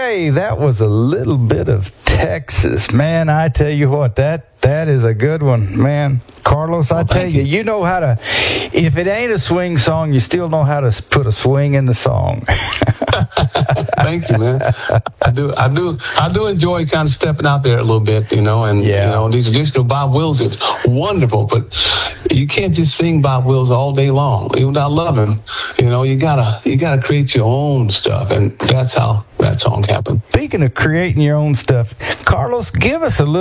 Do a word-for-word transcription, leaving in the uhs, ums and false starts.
Ray, that was a little bit of Texas. Man, I tell you what, that that is a good one, man. Carlos, I well, tell you, you, you know how to, if it ain't a swing song, you still know how to put a swing in the song. Thank you, man. I do, I do, I do enjoy kind of stepping out there a little bit, you know, and, yeah. you know, these traditional Bob Wills, it's wonderful, but you can't just sing Bob Wills all day long. Even though I love him, you know, you gotta, you gotta create your own stuff, and that's how that song happened. Speaking of creating your own stuff, Carlos, give us a little